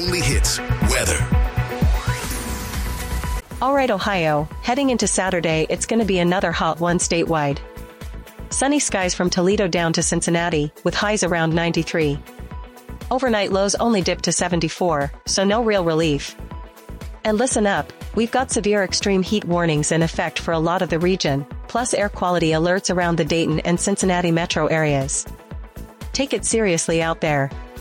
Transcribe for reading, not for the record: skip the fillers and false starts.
only hits, weather. Alright Ohio, heading into Saturday it's gonna be another hot one statewide. Sunny skies from Toledo down to Cincinnati, with highs around 93. Overnight lows only dip to 74, so no real relief. And listen up, we've got severe extreme heat warnings in effect for a lot of the region, plus air quality alerts around the Dayton and Cincinnati metro areas. Take it seriously out there.